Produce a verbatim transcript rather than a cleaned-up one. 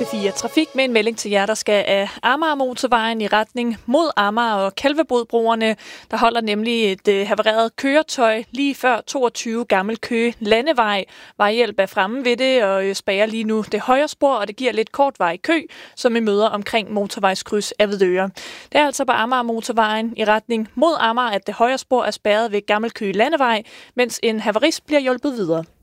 P fire Trafik med en melding til jer, der skal af Amager-motorvejen i retning mod Amager og Kalvebodbroerne. Der holder nemlig et øh, havareret køretøj lige før toogtyve Gammel Køge Landevej. Vejhjælp er fremme ved det og øh, spærrer lige nu det højre spor, og det giver lidt kort vej kø, som I møder omkring motorvejskryds af Vedøre. Det er altså på Amager-motorvejen i retning mod Amager, at det højre spor er spærret ved Gammel Køge Landevej, mens en havarist bliver hjulpet videre.